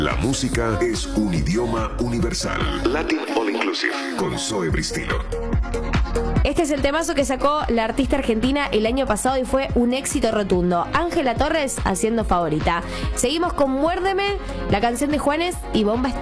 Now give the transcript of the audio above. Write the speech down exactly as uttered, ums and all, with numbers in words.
La música es un idioma universal. Latin All Inclusive con Zoe Bristilo. Este es el temazo que sacó la artista argentina el año pasado y fue un éxito rotundo. Ángela Torres haciendo Favorita. Seguimos con Muérdeme, la canción de Juanes y Bomba Estéreo.